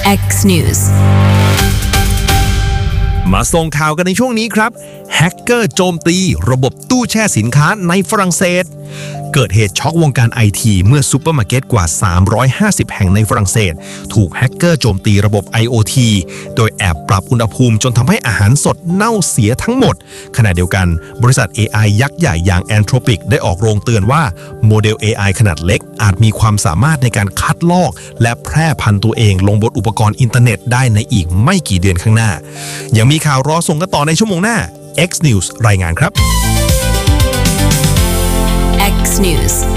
X News มาส่งข่าวกันในช่วงนี้ครับแฮกเกอร์โจมตีระบบตู้แช่สินค้าในฝรั่งเศสเกิดเหตุช็อกวงการไอทีเมื่อซูเปอร์มาร์เก็ตกว่า350แห่งในฝรั่งเศสถูกแฮกเกอร์โจมตีระบบ IoT โดยแอบปรับอุณหภูมิจนทำให้อาหารสดเน่าเสียทั้งหมดขณะเดียวกันบริษัท AI ยักษ์ใหญ่อย่าง Anthropic ได้ออกโรงเตือนว่าโมเดล AI ขนาดเล็กอาจมีความสามารถในการคัดลอกและแพร่พันธุ์ตัวเองลงบนอุปกรณ์อินเทอร์เน็ตได้ในอีกไม่กี่เดือนข้างหน้ายังมีข่าวรอส่งกันต่อในชั่วโมงหน้า X News รายงานครับ X News